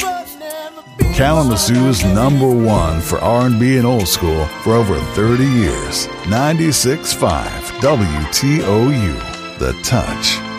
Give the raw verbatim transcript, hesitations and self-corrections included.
Kalamazoo's number one for R and B and old school for over thirty years. ninety-six point five W T O U, The Touch.